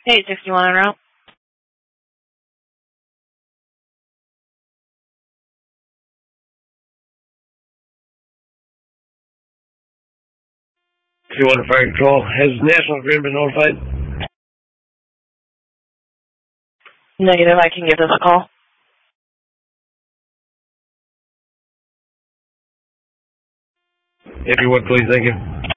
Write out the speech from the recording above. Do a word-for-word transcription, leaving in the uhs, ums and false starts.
Hey, sixty-one en route. two one Fire Control. Has National Grid been notified? Negative, I can give this a call. If you would, please, thank you.